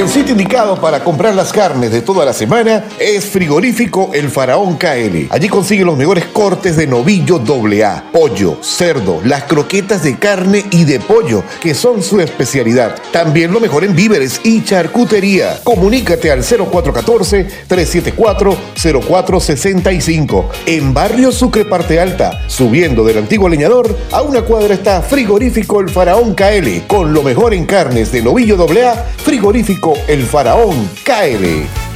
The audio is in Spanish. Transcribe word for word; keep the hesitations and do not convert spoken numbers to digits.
sitio indicado para comprar las carnes de toda la semana es Frigorífico El Faraón K L. Allí consigue los mejores cortes de novillo doble A, pollo, cerdo, las croquetas de carne y de pollo, que son su especialidad. También lo mejor en víveres y charcutería. Comunícate al cero cuatro uno cuatro, tres siete cuatro, cero cuatro seis cinco. En Barrio Sucre Parte Alta, subiendo del antiguo leñador, a una cuadra está Frigorífico El Faraón K L. Con lo mejor en carnes de novillo doble A, Frigorífico El Faraón K L.